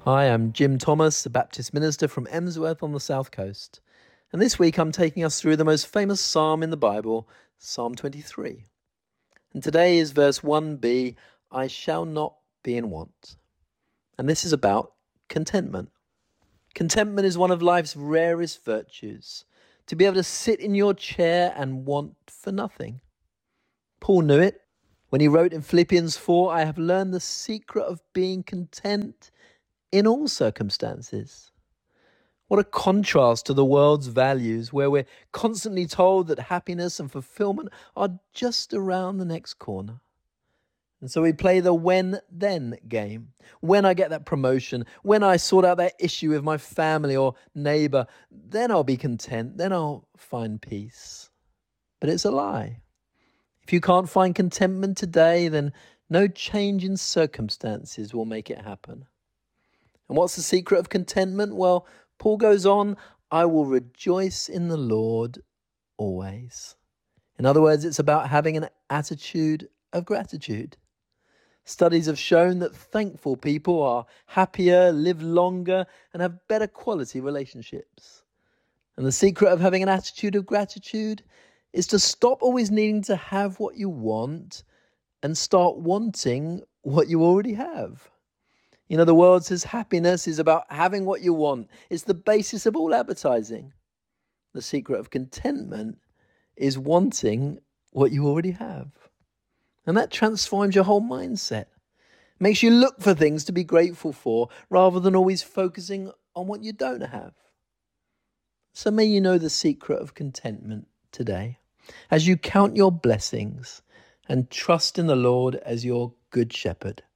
Hi, I'm Jim Thomas, a Baptist minister from Emsworth on the South Coast. And this week I'm taking us through the most famous psalm in the Bible, Psalm 23. And today is verse 1b, I shall not be in want. And this is about contentment. Contentment is one of life's rarest virtues, to be able to sit in your chair and want for nothing. Paul knew it when he wrote in Philippians 4, I have learned the secret of being content in all circumstances. What a contrast to the world's values, where we're constantly told that happiness and fulfillment are just around the next corner. And so we play the when-then game. When I get that promotion, when I sort out that issue with my family or neighbor, then I'll be content, then I'll find peace. But it's a lie. If you can't find contentment today, then no change in circumstances will make it happen. And what's the secret of contentment? Well, Paul goes on, I will rejoice in the Lord always. In other words, it's about having an attitude of gratitude. Studies have shown that thankful people are happier, live longer, and have better quality relationships. And the secret of having an attitude of gratitude is to stop always needing to have what you want and start wanting what you already have. You know, the world says happiness is about having what you want. It's the basis of all advertising. The secret of contentment is wanting what you already have. And that transforms your whole mindset. Makes you look for things to be grateful for rather than always focusing on what you don't have. So may you know the secret of contentment today as you count your blessings and trust in the Lord as your good shepherd.